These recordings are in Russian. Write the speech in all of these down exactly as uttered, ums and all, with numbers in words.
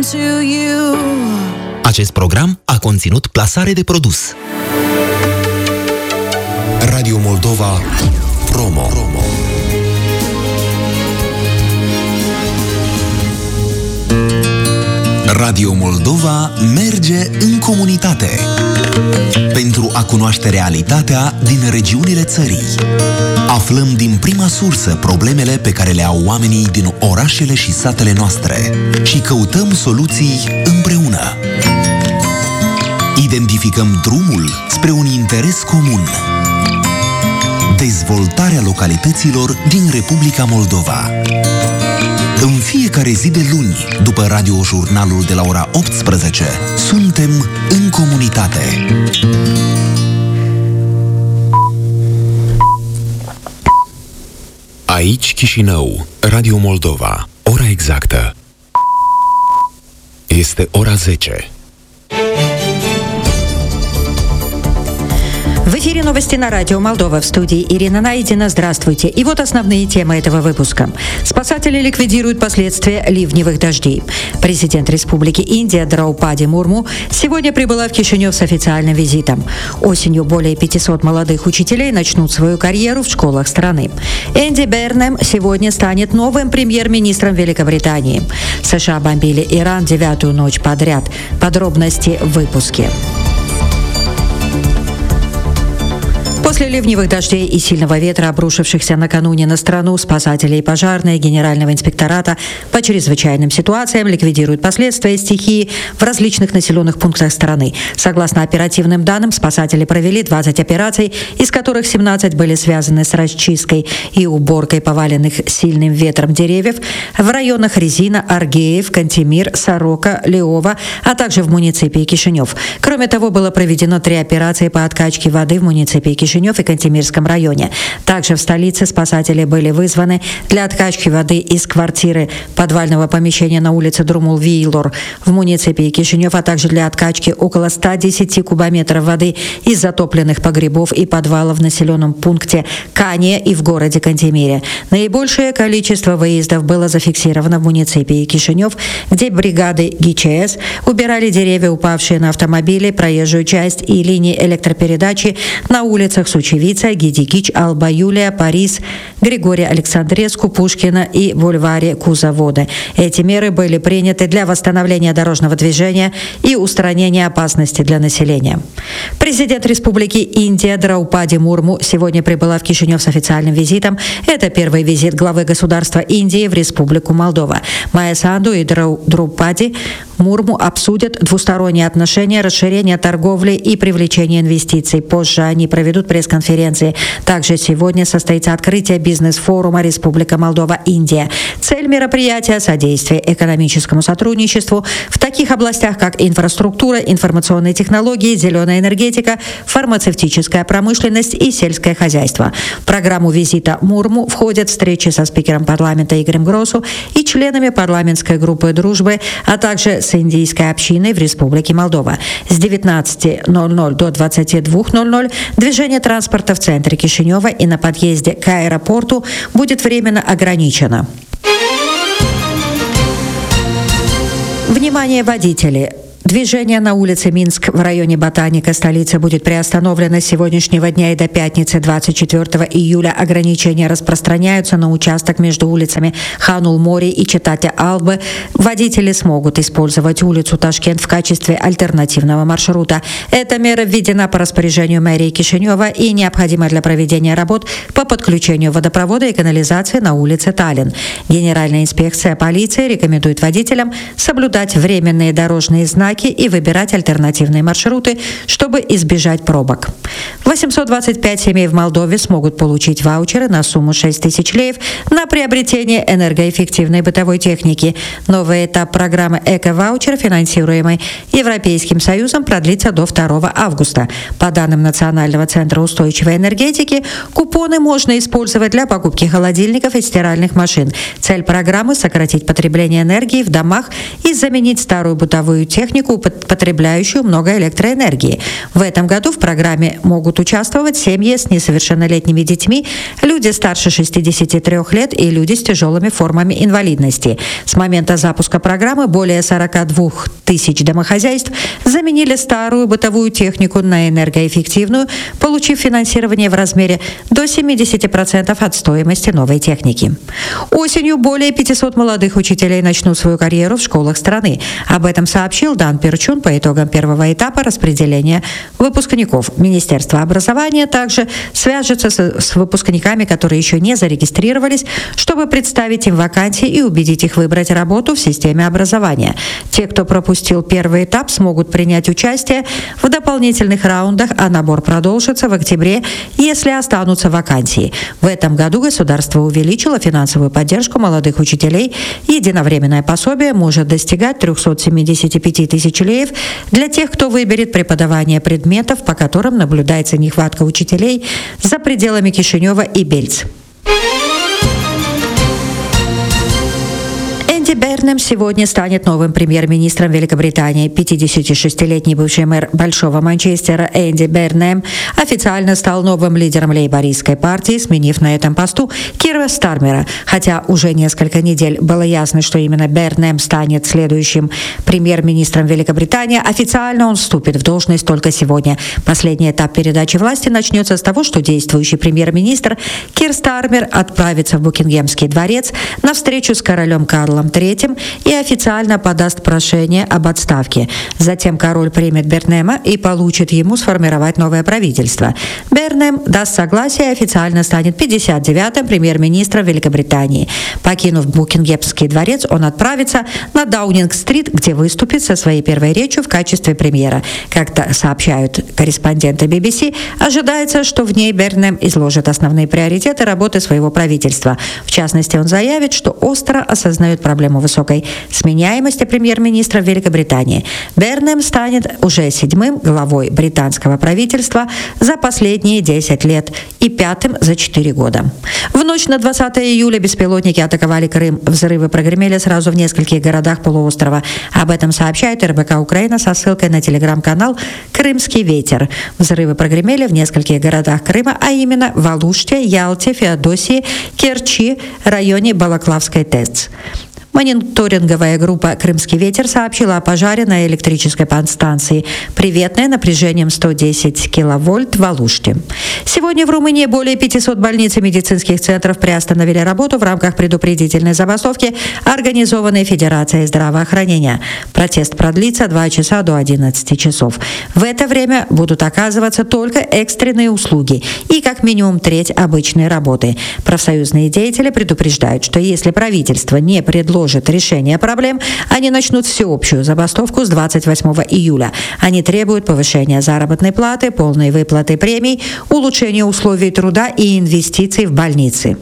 Acest program a conținut plasare de produs. Radio Moldova Promo. Radio Moldova merge în comunitate pentru a cunoaște realitatea din regiunile țării. Aflăm din prima sursă problemele pe care le au oamenii din orașele și satele noastre și căutăm soluții împreună. Identificăm drumul spre un interes comun. Dezvoltarea localităților din Republica Moldova. În fiecare zi de luni, după radiojurnalul de la ora optsprezece, suntem în comunitate. Aici Chișinău, Radio Moldova. Ora exactă este ora zece. В эфире новости на радио Молдова. В студии Ирина Найдина. Здравствуйте. И вот основные темы этого выпуска. Спасатели ликвидируют последствия ливневых дождей. Президент Республики Индия Драупади Мурму сегодня прибыла в Кишинев с официальным визитом. Осенью более пятисот молодых учителей начнут свою карьеру в школах страны. Энди Бернем сегодня станет новым премьер-министром Великобритании. США бомбили Иран девятую ночь подряд. Подробности в выпуске. После ливневых дождей и сильного ветра, обрушившихся накануне на страну, спасатели и пожарные Генерального инспектората по чрезвычайным ситуациям ликвидируют последствия стихии в различных населенных пунктах страны. Согласно оперативным данным, спасатели провели двадцать операций, из которых семнадцать были связаны с расчисткой и уборкой поваленных сильным ветром деревьев в районах Резина, Аргеев, Кантемир, Сорока, Леова, а также в муниципии Кишинев. Кроме того, было проведено три операции по откачке воды в муниципии Кишинев и Кантемирском районе. Также в столице спасатели были вызваны для откачки воды из квартиры подвального помещения на улице Друмул-Вейлор в муниципии Кишинев, а также для откачки около ста десяти кубометров воды из затопленных погребов и подвалов в населенном пункте Кания и в городе Кантемире. Наибольшее количество выездов было зафиксировано в муниципии Кишинев, где бригады ГИЧС убирали деревья, упавшие на автомобили, проезжую часть и линии электропередачи на улицах Сучевица, Гидигич, Алба Юлия, Парис, Григория Александреску, Пушкина и бульваре Кузоводы. Эти меры были приняты для восстановления дорожного движения и устранения опасности для населения. Президент Республики Индия Драупади Мурму сегодня прибыла в Кишинев с официальным визитом. Это первый визит главы государства Индии в Республику Молдова. Майя Санду и Драупади Мурму обсудят двусторонние отношения, расширение торговли и привлечение инвестиций. Позже они проведут пресс-конференции. Также сегодня состоится открытие бизнес-форума Республика Молдова-Индия. Цель мероприятия – содействие экономическому сотрудничеству в таких областях, как инфраструктура, информационные технологии, зеленая энергетика, фармацевтическая промышленность и сельское хозяйство. В программу визита Мурму входят встречи со спикером парламента Игорем Гросу и членами парламентской группы дружбы, а также с индийской общиной в Республике Молдова. С девятнадцати ноль-ноль до двадцати двух ноль-ноль движение транспорта в центре Кишинева и на подъезде к аэропорту будет временно ограничено. Внимание, водители! Движение на улице Минск в районе Ботаника столицы будет приостановлено с сегодняшнего дня и до пятницы двадцать четвёртого июля. Ограничения распространяются на участок между улицами Ханул-Мори и Читате-Албы. Водители смогут использовать улицу Ташкент в качестве альтернативного маршрута. Эта мера введена по распоряжению мэрии Кишинева и необходима для проведения работ по подключению водопровода и канализации на улице Таллин. Генеральная инспекция полиции рекомендует водителям соблюдать временные дорожные знаки и выбирать альтернативные маршруты, чтобы избежать пробок. восемьсот двадцать пять семей в Молдове смогут получить ваучеры на сумму шесть тысяч леев на приобретение энергоэффективной бытовой техники. Новый этап программы «Эко-ваучер», финансируемой Европейским Союзом, продлится до второго августа. По данным Национального центра устойчивой энергетики, купоны можно использовать для покупки холодильников и стиральных машин. Цель программы – сократить потребление энергии в домах и заменить старую бытовую технику технику, потребляющую много электроэнергии. В этом году в программе могут участвовать семьи с несовершеннолетними детьми, люди старше шестидесяти трёх лет и люди с тяжелыми формами инвалидности. С момента запуска программы более сорок два тысяч домохозяйств заменили старую бытовую технику на энергоэффективную, получив финансирование в размере до семидесяти процентов от стоимости новой техники. Осенью более пятисот молодых учителей начнут свою карьеру в школах страны. Об этом сообщил Дан Перчун по итогам первого этапа распределения выпускников. Министерство образования также свяжется с, с выпускниками, которые еще не зарегистрировались, чтобы представить им вакансии и убедить их выбрать работу в системе образования. Те, кто пропустил первый этап, смогут принять участие в дополнительных раундах, а набор продолжится в октябре, если останутся вакансии. В этом году государство увеличило финансовую поддержку молодых учителей. Единовременное пособие может достигать трёхсот семидесяти пяти тысяч леев для тех, кто выберет преподавание предметов, по которым наблюдается нехватка учителей за пределами Кишинева и Бельц. Энди Бернем сегодня станет новым премьер-министром Великобритании. пятидесятишестилетний бывший мэр Большого Манчестера Энди Бернем официально стал новым лидером лейбористской партии, сменив на этом посту Кира Стармера. Хотя уже несколько недель было ясно, что именно Бернем станет следующим премьер-министром Великобритании, официально он вступит в должность только сегодня. Последний этап передачи власти начнется с того, что действующий премьер-министр Кир Стармер отправится в Букингемский дворец на встречу с королем Карлом третьим и официально подаст прошение об отставке. Затем король примет Бернема и получит ему сформировать новое правительство. Бернем даст согласие и официально станет пятьдесят девятым премьер-министром Великобритании. Покинув Букингемский дворец, он отправится на Даунинг-стрит, где выступит со своей первой речью в качестве премьера. Как-то сообщают корреспонденты би би си, ожидается, что в ней Бернем изложит основные приоритеты работы своего правительства. В частности, он заявит, что остро осознает проблему высокой сменяемости премьер-министра в Великобритании. Бернем станет уже седьмым главой британского правительства за последние десять лет и пятым за четыре года. В ночь на двадцатое июля беспилотники атаковали Крым. Взрывы прогремели сразу в нескольких городах полуострова. Об этом сообщает эр бэ ка Украина со ссылкой на телеграм-канал «Крымский ветер». Взрывы прогремели в нескольких городах Крыма, а именно в Алуште, Ялте, Феодосии, Керчи, районе Балаклавской ТЭЦ. Мониторинговая группа «Крымский ветер» сообщила о пожаре на электрической подстанции «Приветная» напряжением сто десять киловольт в Алуште. Сегодня в Румынии более пятисот больниц и медицинских центров приостановили работу в рамках предупредительной забастовки, организованной Федерацией здравоохранения. Протест продлится два часа до одиннадцати часов. В это время будут оказываться только экстренные услуги и как минимум треть обычной работы. Профсоюзные деятели предупреждают, что если правительство не предложит решение проблем, они начнут всеобщую забастовку с двадцать восьмого июля. Они требуют повышения заработной платы, полной выплаты премий, улучшения условий труда и инвестиций в больницы.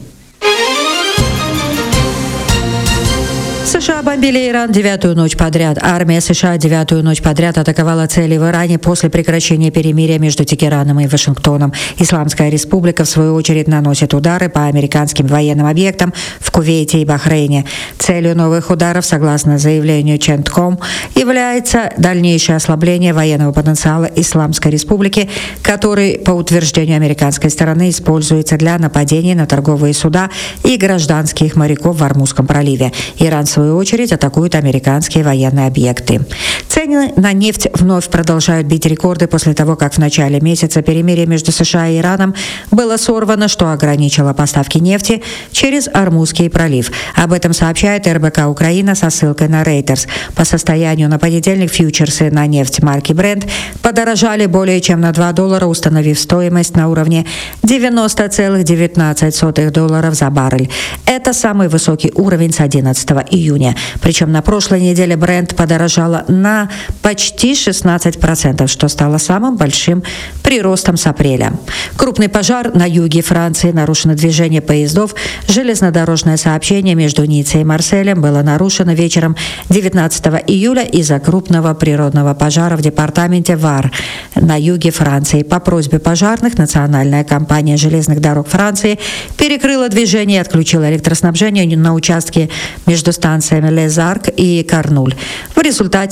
США бомбили Иран девятую ночь подряд. Армия США девятую ночь подряд атаковала цели в Иране после прекращения перемирия между Тегераном и Вашингтоном. Исламская республика, в свою очередь, наносит удары по американским военным объектам в Кувейте и Бахрейне. Целью новых ударов, согласно заявлению Чентком, является дальнейшее ослабление военного потенциала Исламской республики, который, по утверждению американской стороны, используется для нападений на торговые суда и гражданских моряков в Ормузском проливе. Иран, в свою очередь, атакуют американские военные объекты. Цены на нефть вновь продолжают бить рекорды после того, как в начале месяца перемирие между США и Ираном было сорвано, что ограничило поставки нефти через Ормузский пролив. Об этом сообщает эр бэ ка Украина со ссылкой на Reuters. По состоянию на понедельник фьючерсы на нефть марки Brent подорожали более чем на два доллара, установив стоимость на уровне девяносто целых девятнадцать сотых долларов за баррель. Это самый высокий уровень с одиннадцатого июня. Причем на прошлой неделе Brent подорожала на почти шестнадцать процентов, что стало самым большим приростом с апреля. Крупный пожар на юге Франции, нарушено движение поездов, железнодорожное сообщение между Ниццей и Марселем было нарушено вечером девятнадцатого июля из-за крупного природного пожара в департаменте Вар на юге Франции. По просьбе пожарных национальная компания железных дорог Франции перекрыла движение и отключила электроснабжение на участке между станциями Лезарк и Карнуль. В результате были зафиксированы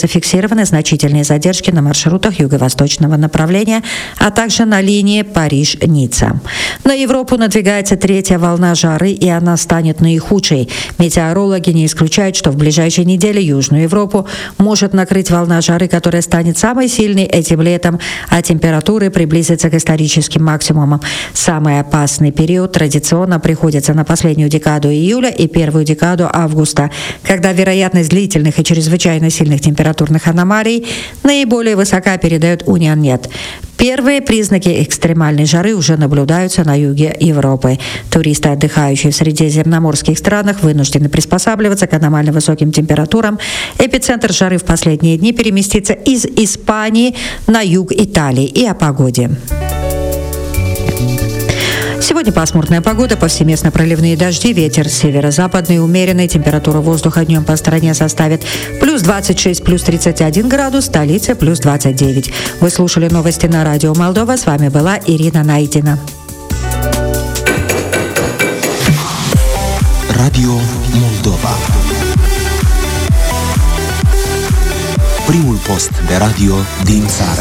зафиксированы значительные задержки на маршрутах юго-восточного направления, а также на линии Париж-Ницца. На Европу надвигается третья волна жары, и она станет наихудшей. Метеорологи не исключают, что в ближайшие недели Южную Европу может накрыть волна жары, которая станет самой сильной этим летом, а температуры приблизятся к историческим максимумам. Самый опасный период традиционно приходится на последнюю декаду июля и первую декаду августа, когда вероятность длительных и чрезвычайно сильных температурных аномалий наиболее высока, передает Униан-Нет. Первые признаки экстремальной жары уже наблюдаются на юге Европы. Туристы, отдыхающие в средиземноморских странах, вынуждены приспосабливаться к аномально высоким температурам. Эпицентр жары в последние дни переместится из Испании на юг Италии. И о погоде. Сегодня пасмурная погода, повсеместно проливные дожди, ветер северо-западный умеренный, температура воздуха днем по стране составит плюс двадцать шесть, плюс тридцать один градус, столица плюс двадцать девять. Вы слушали новости на радио Молдова, с вами была Ирина Найдина. Radio Moldova. Primul post de radio din țară.